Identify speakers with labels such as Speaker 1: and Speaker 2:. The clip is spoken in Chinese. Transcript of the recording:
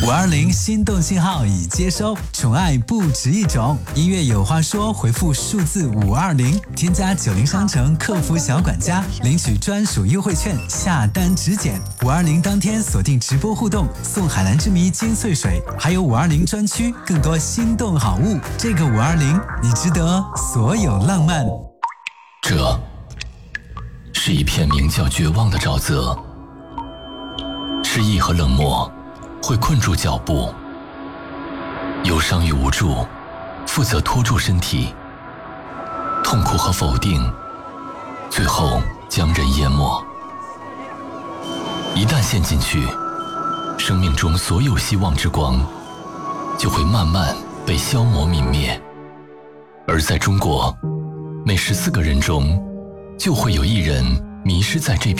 Speaker 1: 520心动信号已接收，宠爱不止一种。音乐有话说，回复数字520，添加90商城客服小管家，领取专属优惠券，下单直减。520当天锁定直播互动，送海蓝之谜金穗水，还有520专区更多心动好物。这个520，你值得所有浪漫。
Speaker 2: 这是一片名叫绝望的沼泽，失意和冷漠会困住脚步，忧伤与无助负责拖住身体，痛苦和否定最后将人淹没。一旦陷进去，生命中所有希望之光就会慢慢被消磨泯灭。而在中国，每14个人中就会有1人迷失在这片